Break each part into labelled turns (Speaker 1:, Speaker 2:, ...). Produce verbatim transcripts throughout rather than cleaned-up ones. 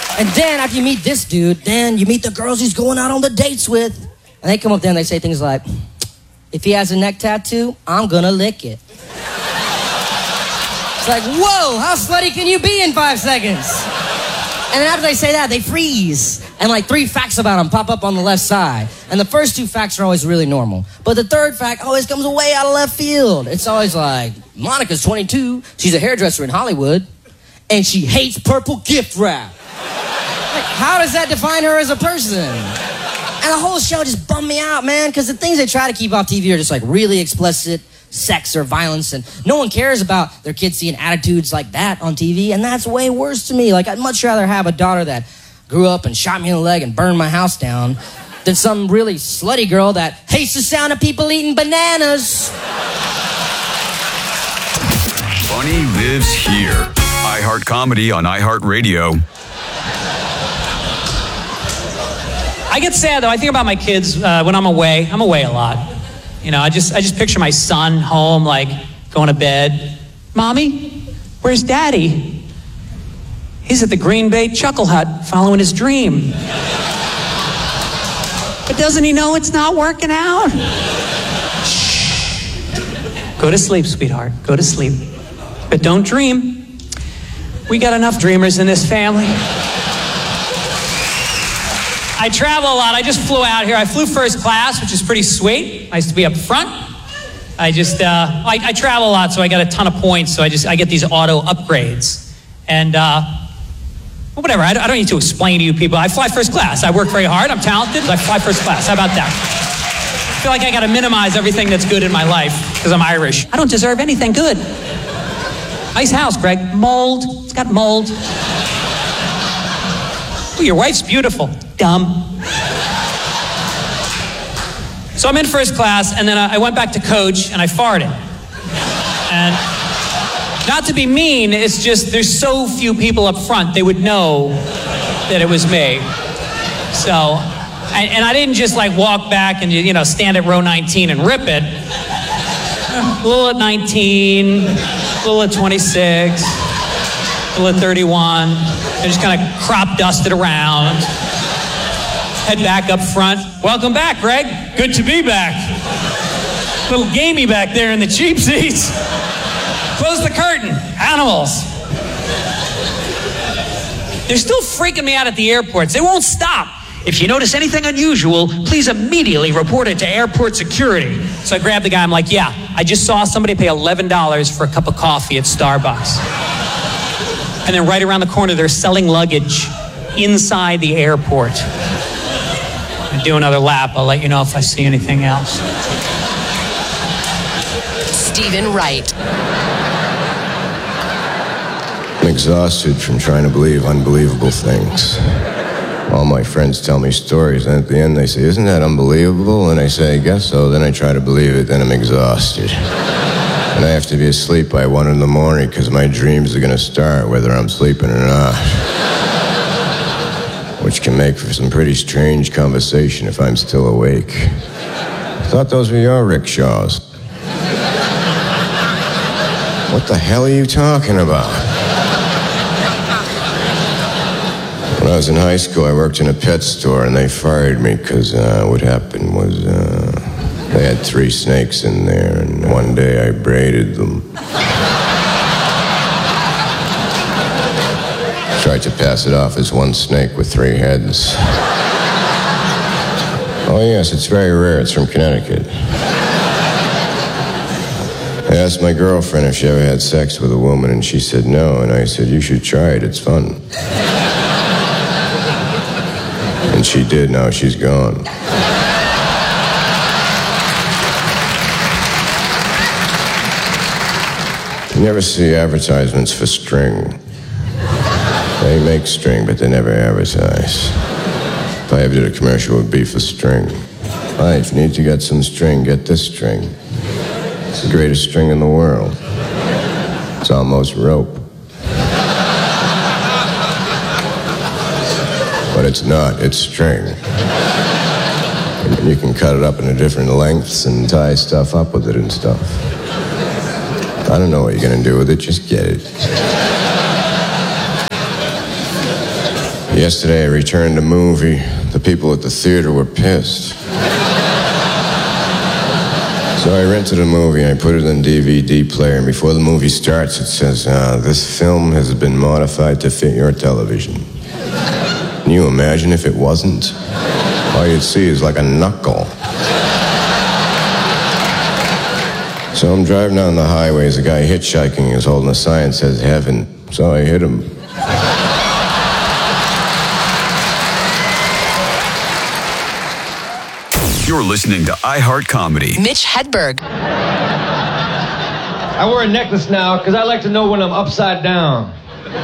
Speaker 1: And then after you meet this dude, then you meet the girls he's going out on the dates with. And they come up there and they say things like, if he has a neck tattoo, I'm gonna lick it. It's like, whoa, how slutty can you be in five seconds? And then after they say that, they freeze. And like three facts about him pop up on the left side. And the first two facts are always really normal. But the third fact always comes way out of left field. It's always like, Monica's twenty-two, she's a hairdresser in Hollywood, and she hates purple gift wrap. Like, how does that define her as a person? And the whole show just bummed me out, man, because the things they try to keep off T V are just like really explicit sex or violence, and no one cares about their kids seeing attitudes like that on T V, and that's way worse to me. Like, I'd much rather have a daughter that grew up and shot me in the leg and burned my house down than some really slutty girl that hates the sound of people eating bananas.
Speaker 2: Funny lives here. iHeart Comedy on iHeartRadio.
Speaker 3: I get sad, though. I think about my kids uh, when I'm away. I'm away a lot. You know, I just I just picture my son home, like, going to bed. Mommy, where's Daddy? He's at the Green Bay Chuckle Hut following his dream. But doesn't he know it's not working out? Shh. Go to sleep, sweetheart. Go to sleep. But don't dream. We got enough dreamers in this family. I travel a lot. I just flew out here. I flew first class, which is pretty sweet. Nice to be up front. I just, uh, I, I travel a lot, so I got a ton of points. So I just, I get these auto upgrades. And, uh, well, whatever. I don't, I don't need to explain to you people. I fly first class. I work very hard. I'm talented. I fly first class. How about that? I feel like I got to minimize everything that's good in my life because I'm Irish. I don't deserve anything good. Nice house, Greg. Mold. It's got mold. Ooh, your wife's beautiful. Dumb. So I'm in first class, and then I went back to coach, and I farted. And not to be mean, it's just there's so few people up front, they would know that it was me. So, and, and I didn't just like walk back and, you know, stand at row nineteen and rip it. A little at nineteen, a little at twenty-six, a little at thirty-one. I just kind of crop dusted around. Head back up front. Welcome back, Greg.
Speaker 4: Good to be back. A little gamey back there in the cheap seats.
Speaker 3: Close the curtain. Animals. They're still freaking me out at the airports. They won't stop.
Speaker 5: If you notice anything unusual, please immediately report it to airport security.
Speaker 3: So I grabbed the guy. I'm like, yeah, I just saw somebody pay eleven dollars for a cup of coffee at Starbucks. And then right around the corner, they're selling luggage inside the airport. I do another lap. I'll let you know if I see anything else.
Speaker 6: Stephen Wright.
Speaker 7: I'm exhausted from trying to believe unbelievable things. All my friends tell me stories, and at the end they say, isn't that unbelievable? And I say, I guess so. Then I try to believe it, then I'm exhausted. And I have to be asleep by one in the morning because my dreams are going to start whether I'm sleeping or not. Which can make for some pretty strange conversation if I'm still awake. I thought those were your rickshaws. What the hell are you talking about? When I was in high school, I worked in a pet store, and they fired me because uh, what happened was uh, they had three snakes in there, and one day I braided them. Tried to pass it off as one snake with three heads. Oh, yes, it's very rare. It's from Connecticut. I asked my girlfriend if she ever had sex with a woman, and she said no, and I said, you should try it. It's fun. And she did. Now she's gone. You never see advertisements for string. They make string, but they never advertise. If I ever did a commercial, it would be for string. All right, if you need to get some string, get this string. It's the greatest string in the world. It's almost rope. But it's not, it's string. And you can cut it up into different lengths and tie stuff up with it and stuff. I don't know what you're gonna do with it, just get it. Yesterday I returned a movie. The people at the theater were pissed. So I rented a movie, I put it in D V D player, and before the movie starts it says, uh, this film has been modified to fit your television. Can you imagine if it wasn't? All you'd see is like a knuckle. So I'm driving down the highway, there's a guy hitchhiking, he's holding a sign that says heaven. So I hit him.
Speaker 2: You're listening to iHeart Comedy.
Speaker 6: Mitch Hedberg.
Speaker 8: I wear a necklace now because I like to know when I'm upside down.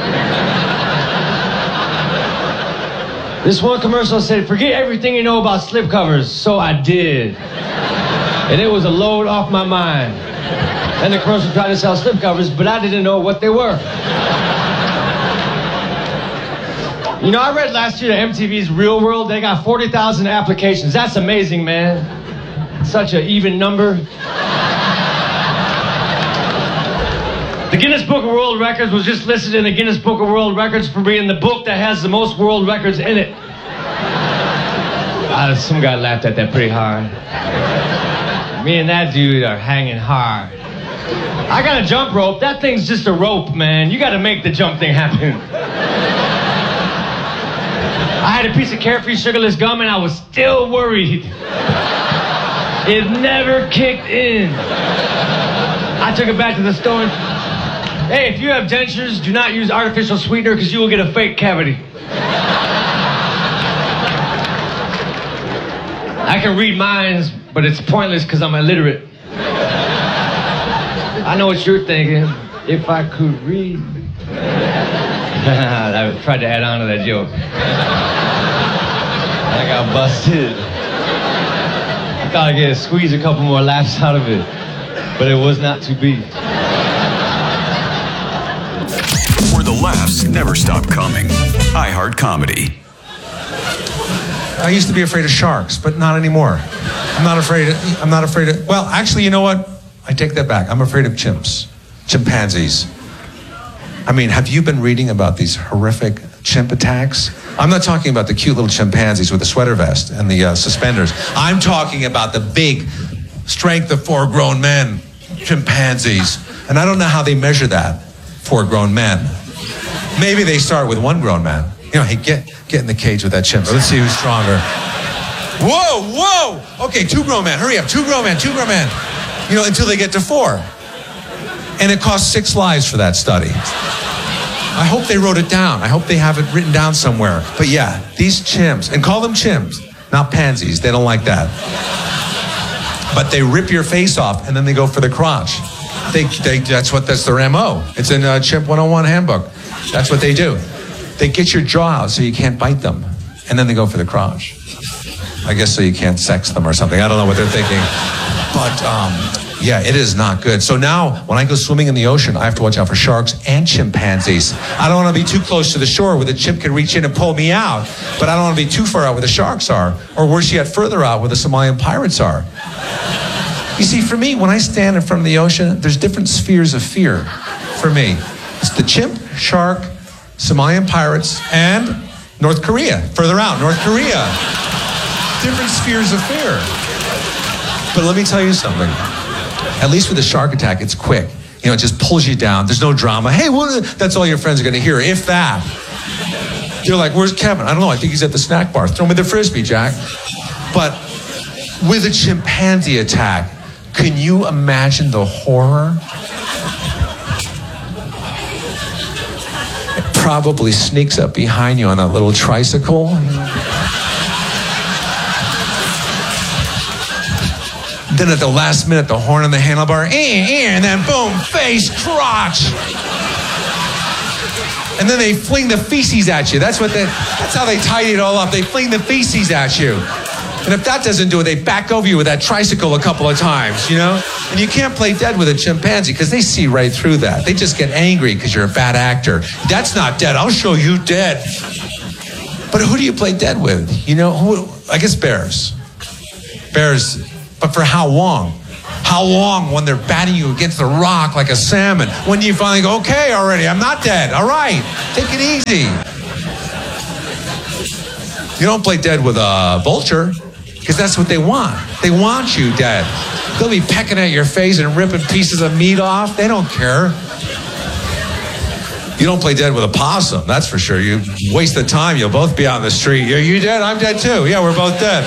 Speaker 8: This one commercial said, forget everything you know about slipcovers. So I did. And it was a load off my mind. And the commercial tried to sell slipcovers, but I didn't know what they were. You know, I read last year that M T V's Real World, they got forty thousand applications. That's amazing, man. Such an even number. The Guinness Book of World Records was just listed in the Guinness Book of World Records for being the book that has the most world records in it. Uh, some guy laughed at that pretty hard. Me and that dude are hanging hard. I got a jump rope. That thing's just a rope, man. You got to make the jump thing happen. I had a piece of Carefree sugarless gum and I was still worried. It never kicked in. I took it back to the store and... Hey, if you have dentures, do not use artificial sweetener because you will get a fake cavity. I can read minds, but it's pointless because I'm illiterate. I know what you're thinking. If I could read... I tried to add on to that joke. I got busted. I thought I'd get to squeeze a couple more laughs out of it, but it was not to be.
Speaker 2: Where the laughs never stop coming. iHeart Comedy.
Speaker 9: I used to be afraid of sharks, but not anymore. I'm not afraid of, I'm not afraid of, well, actually, you know what? I take that back. I'm afraid of chimps, chimpanzees. I mean, have you been reading about these horrific chimp attacks? I'm not talking about the cute little chimpanzees with the sweater vest and the uh, suspenders. I'm talking about the big strength of four grown men chimpanzees. And I don't know how they measure that, four grown men. Maybe they start with one grown man. You know, hey, get, get in the cage with that chimp. Let's see who's stronger. Whoa, whoa! Okay, two grown men. Hurry up, two grown men, two grown men. You know, until they get to four. And it cost six lives for that study. I hope they wrote it down. I hope they have it written down somewhere. But yeah, these chimps, and call them chimps, not pansies. They don't like that. But they rip your face off and then they go for the crotch. They, they, that's what, that's their M O. It's in uh, Chimp one oh one handbook. That's what they do. They get your jaw out so you can't bite them. And then they go for the crotch. I guess so you can't sex them or something. I don't know what they're thinking. But, um... yeah, it is not good. So now, when I go swimming in the ocean, I have to watch out for sharks and chimpanzees. I don't want to be too close to the shore where the chimp can reach in and pull me out. But I don't want to be too far out where the sharks are. Or worse yet, further out where the Somalian pirates are. You see, for me, when I stand in front of the ocean, there's different spheres of fear for me. It's the chimp, shark, Somalian pirates, and North Korea. Further out, North Korea. Different spheres of fear. But let me tell you something. At least with a shark attack, it's quick. You know, it just pulls you down. There's no drama. Hey, what? That's all your friends are going to hear, if that. You're like, where's Kevin? I don't know. I think he's at the snack bar. Throw me the Frisbee, Jack. But with a chimpanzee attack, can you imagine the horror? It probably sneaks up behind you on a little tricycle. Then at the last minute, the horn on the handlebar, eh, eh, and then boom, face, crotch. And then they fling the feces at you. That's what they, that's how they tidy it all up. They fling the feces at you. And if that doesn't do it, they back over you with that tricycle a couple of times, you know? And you can't play dead with a chimpanzee because they see right through that. They just get angry because you're a bad actor. That's not dead. I'll show you dead. But who do you play dead with? You know, who? I guess bears. Bears. But for how long? How long when they're batting you against the rock like a salmon? When do you finally go, okay, already, I'm not dead. All right, take it easy. You don't play dead with a vulture, because that's what they want. They want you dead. They'll be pecking at your face and ripping pieces of meat off. They don't care. You don't play dead with a possum, that's for sure. You waste the time, you'll both be out in the street. Are you dead? I'm dead too. Yeah, we're both dead.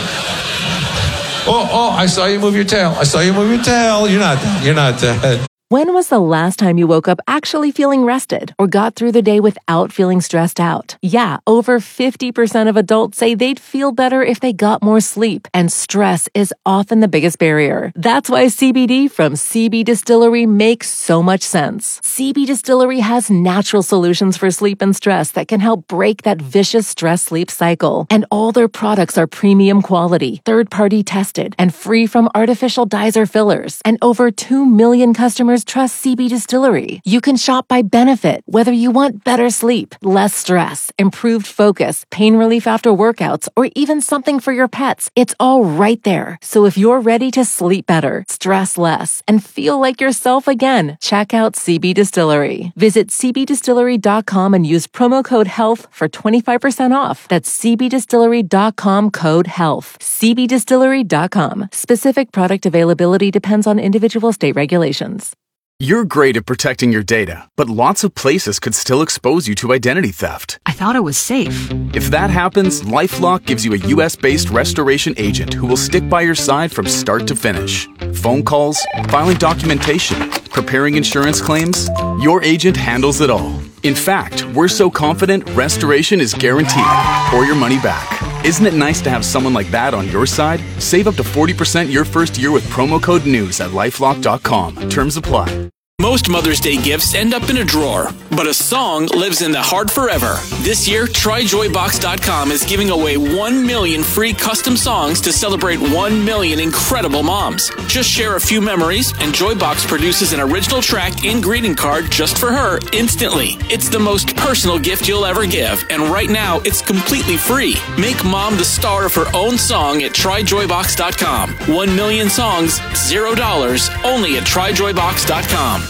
Speaker 9: Oh, oh, I saw you move your tail. I saw you move your tail. You're not dead. You're not dead.
Speaker 10: When was the last time you woke up actually feeling rested or got through the day without feeling stressed out? Yeah, over fifty percent of adults say they'd feel better if they got more sleep, and stress is often the biggest barrier. That's why C B D from C B Distillery makes so much sense. C B Distillery has natural solutions for sleep and stress that can help break that vicious stress-sleep cycle. And all their products are premium quality, third-party tested, and free from artificial dyes or fillers. And over two million customers trust C B Distillery. You can shop by benefit, whether you want better sleep, less stress, improved focus, pain relief after workouts, or even something for your pets. It's all right there. So if you're ready to sleep better, stress less, and feel like yourself again, check out C B Distillery. Visit c b distillery dot com and use promo code HEALTH for twenty-five percent off. That's c b distillery dot com code HEALTH. c b distillery dot com. Specific product availability depends on individual state regulations.
Speaker 11: You're great at protecting your data, but lots of places could still expose you to identity theft.
Speaker 12: I thought it was safe.
Speaker 11: If that happens, LifeLock gives you a U S-based restoration agent who will stick by your side from start to finish. Phone calls, filing documentation, preparing insurance claims, your agent handles it all. In fact, we're so confident restoration is guaranteed or your money back. Isn't it nice to have someone like that on your side? Save up to forty percent your first year with promo code NEWS at lifelock dot com. Terms apply.
Speaker 13: Most Mother's Day gifts end up in a drawer, but a song lives in the heart forever. This year, try joy box dot com is giving away one million free custom songs to celebrate one million incredible moms. Just share a few memories, and Joybox produces an original track and greeting card just for her instantly. It's the most personal gift you'll ever give, and right now, it's completely free. Make mom the star of her own song at try joy box dot com. One million songs, zero dollars, only at try joy box dot com.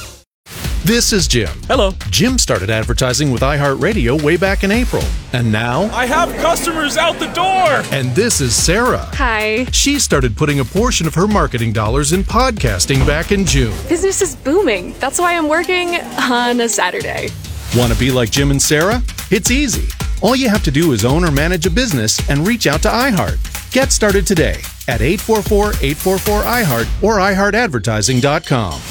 Speaker 14: This is Jim.
Speaker 15: Hello.
Speaker 14: Jim started advertising with iHeartRadio way back in April. And now...
Speaker 15: I have customers out the door!
Speaker 14: And this is Sarah.
Speaker 16: Hi.
Speaker 14: She started putting a portion of her marketing dollars in podcasting back in June.
Speaker 16: Business is booming. That's why I'm working on a Saturday.
Speaker 14: Want to be like Jim and Sarah? It's easy. All you have to do is own or manage a business and reach out to iHeart. Get started today at eight four four, eight four four, I heart or i heart advertising dot com.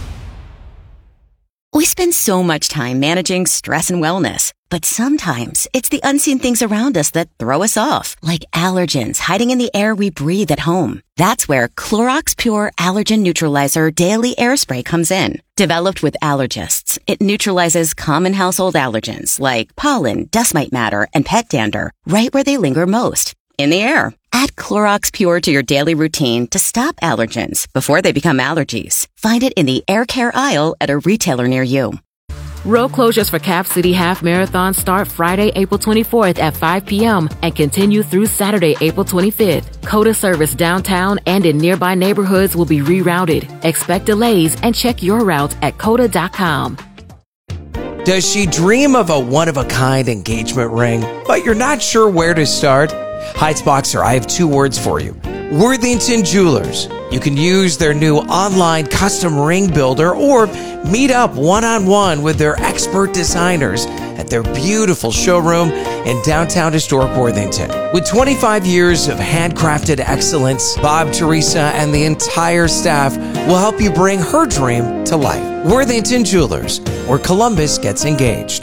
Speaker 17: We spend so much time managing stress and wellness, but sometimes it's the unseen things around us that throw us off, like allergens hiding in the air we breathe at home. That's where Clorox Pure Allergen Neutralizer Daily Air Spray comes in. Developed with allergists, it neutralizes common household allergens like pollen, dust mite matter, and pet dander right where they linger most, in the air. Add Clorox Pure to your daily routine to stop allergens before they become allergies. Find it in the air care aisle at a retailer near you.
Speaker 18: Road closures for Cap City Half Marathon start Friday, April twenty-fourth at five p.m. and continue through Saturday, April twenty-fifth. COTA service downtown and in nearby neighborhoods will be rerouted. Expect delays and check your route at cota dot com.
Speaker 19: Does she dream of a one-of-a-kind engagement ring, but you're not sure where to start? Heights Boxer, I have two words for you. Worthington Jewelers. You can use their new online custom ring builder or meet up one-on-one with their expert designers at their beautiful showroom in downtown historic Worthington. With twenty-five years of handcrafted excellence, Bob, Teresa, and the entire staff will help you bring her dream to life. Worthington Jewelers, where Columbus gets engaged.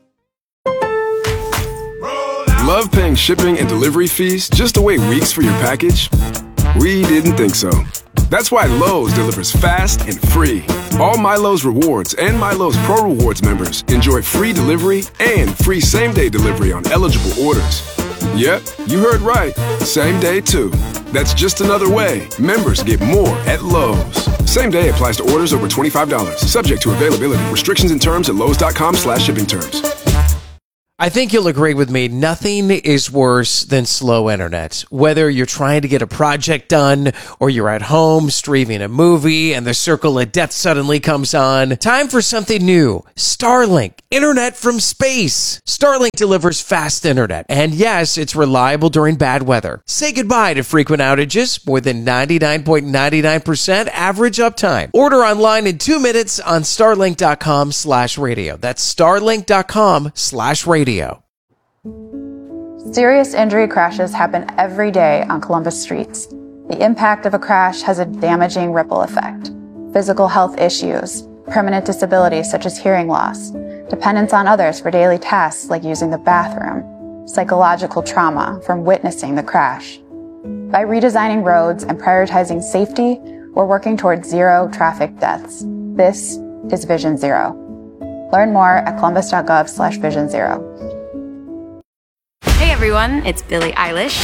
Speaker 20: Love paying shipping and delivery fees just to wait weeks for your package? We didn't think so. That's why Lowe's delivers fast and free. All MyLowe's Rewards and MyLowe's Pro Rewards members enjoy free delivery and free same-day delivery on eligible orders. Yep, you heard right. Same day, too. That's just another way members get more at Lowe's. Same day applies to orders over twenty-five dollars. Subject to availability. Restrictions and terms at lowes dot com slash shipping terms.
Speaker 19: I think you'll agree with me. Nothing is worse than slow internet. Whether you're trying to get a project done or you're at home streaming a movie and the circle of death suddenly comes on. Time for something new. Starlink. Internet from space. Starlink delivers fast internet. And yes, it's reliable during bad weather. Say goodbye to frequent outages. More than ninety-nine point nine nine percent average uptime. Order online in two minutes on starlink.com slash radio. That's starlink.com slash radio.
Speaker 12: Serious injury crashes happen every day on Columbus streets. The impact of a crash has a damaging ripple effect. Physical health issues, permanent disabilities such as hearing loss, dependence on others for daily tasks like using the bathroom, psychological trauma from witnessing the crash. By redesigning roads and prioritizing safety, we're working towards zero traffic deaths. This is Vision Zero. Learn more at columbus.gov slash vision zero.
Speaker 21: Hey everyone, it's Billie Eilish.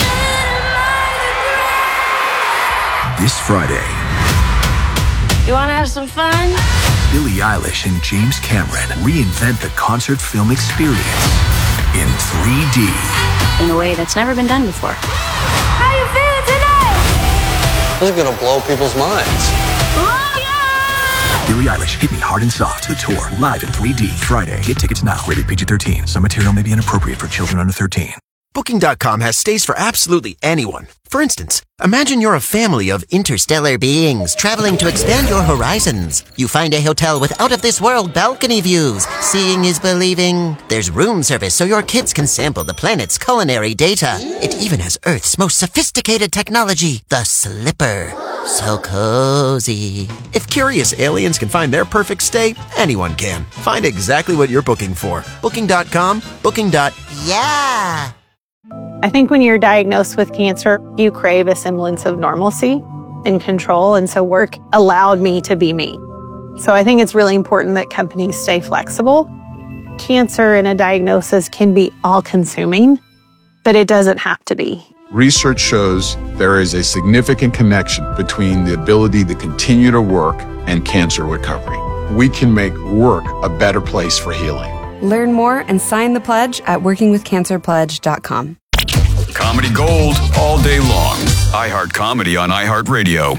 Speaker 2: This Friday,
Speaker 21: You wanna have some fun?
Speaker 2: Billie Eilish and James Cameron reinvent the concert film experience in three D.
Speaker 21: In a way that's never been done before. How you feeling today?
Speaker 22: This is gonna blow people's minds.
Speaker 2: Billie Eilish, Hit Me Hard and Soft, the tour, live in three D, Friday. Get tickets now, rated P G thirteen. Some material may be inappropriate for children under thirteen.
Speaker 23: Booking dot com has stays for absolutely anyone. For instance, imagine you're a family of interstellar beings traveling to expand your horizons. You find a hotel with out-of-this-world balcony views. Seeing is believing. There's room service so your kids can sample the planet's culinary data. It even has Earth's most sophisticated technology, the Slipper. So cozy. If curious aliens can find their perfect stay, anyone can. Find exactly what you're booking for. Booking dot com, Booking. Yeah.
Speaker 24: I think when you're diagnosed with cancer, you crave a semblance of normalcy and control. And so work allowed me to be me. So I think it's really important that companies stay flexible. Cancer and a diagnosis can be all-consuming, but it doesn't have to be.
Speaker 25: Research shows there is a significant connection between the ability to continue to work and cancer recovery. We can make work a better place for healing.
Speaker 26: Learn more and sign the pledge at working with cancer pledge dot com.
Speaker 2: Comedy gold all day long. iHeart Comedy on iHeartRadio.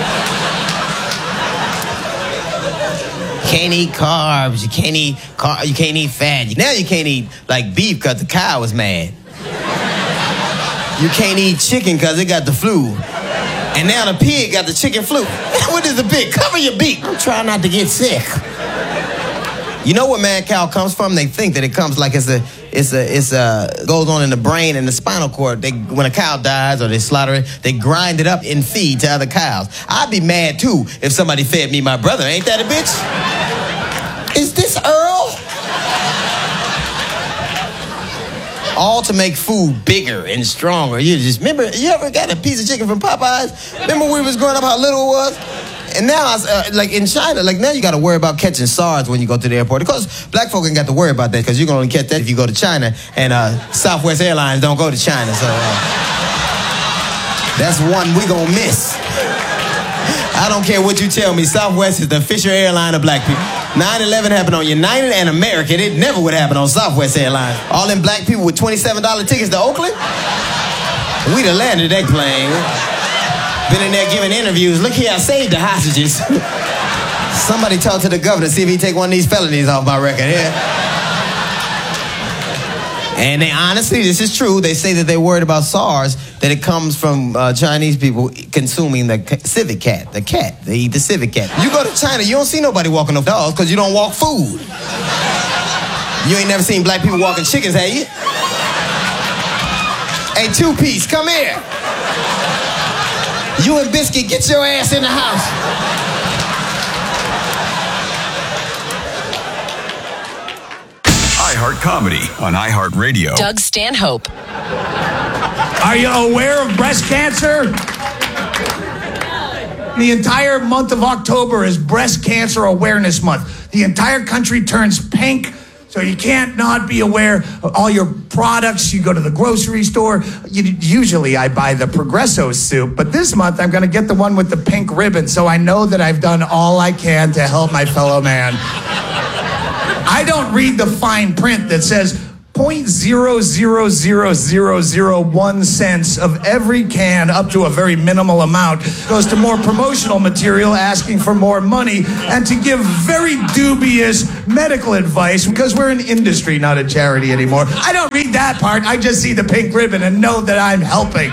Speaker 27: You can't eat carbs. You can't eat car- You can't eat fat. Now you can't eat like beef because the cow was mad. You can't eat chicken because it got the flu. And now the pig got the chicken flu. What is the pig? Cover your beak. I'm trying not to get sick. You know where mad cow comes from? They think that it comes like it's a, it's a, it's a, goes on in the brain and the spinal cord. They, when a cow dies or they slaughter it, they grind it up and feed to other cows. I'd be mad too if somebody fed me my brother. Ain't that a bitch? Is this Earl? All to make food bigger and stronger. You just remember, you ever got a piece of chicken from Popeyes? Remember when we was growing up how little it was? And now, uh, like in China, like now you got to worry about catching SARS when you go to the airport. Because black folk ain't got to worry about that because you're going to catch that if you go to China. And uh, Southwest Airlines don't go to China. So uh, that's one we going to miss. I don't care what you tell me. Southwest is the official airline of black people. nine eleven happened on United and American. It never would happen on Southwest Airlines. All them black people with twenty-seven dollar tickets to Oakland. We'd have landed that plane. Been in there giving interviews. Look here, I saved the hostages. Somebody talk to the governor, see if he take one of these felonies off my record. Yeah. And they honestly, this is true, they say that they're worried about SARS, that it comes from uh, Chinese people consuming the ca- civet cat. The cat. They eat the civet cat. You go to China, you don't see nobody walking no dogs because you don't walk food. You ain't never seen black people walking chickens, have you? Hey, two-piece, come here. You and Biscuit, get your ass in the house.
Speaker 2: iHeart Comedy on iHeartRadio.
Speaker 6: Doug Stanhope.
Speaker 28: Are you aware of breast cancer? The entire month of October is Breast Cancer Awareness Month. The entire country turns pink, so you can't not be aware of all your products. You go to the grocery store. You, usually I buy the Progresso soup, but this month I'm going to get the one with the pink ribbon, so I know that I've done all I can to help my fellow man. I don't read the fine print that says point zero zero zero zero zero one cents of every can, up to a very minimal amount, goes to more promotional material asking for more money and to give very dubious medical advice, because we're an industry, not a charity anymore. I don't read that part. I just see the pink ribbon and know that I'm helping.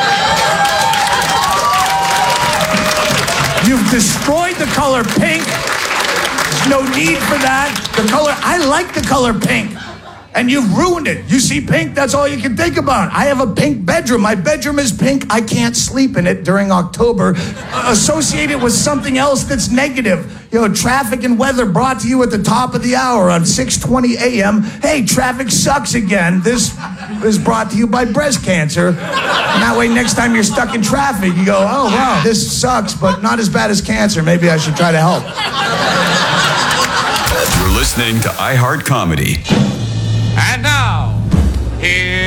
Speaker 28: You've destroyed the color pink. There's no need for that. The color, I like the color pink. And you've ruined it. You see pink, that's all you can think about. I have a pink bedroom. My bedroom is pink. I can't sleep in it during October. Uh, associate it with something else that's negative. You know, traffic and weather brought to you at the top of the hour on six twenty a.m. Hey, traffic sucks again. This is brought to you by breast cancer. And that way, next time you're stuck in traffic, you go, oh, wow, this sucks, but not as bad as cancer. Maybe I should try to help.
Speaker 1: You're listening to iHeart Comedy.
Speaker 3: And now, here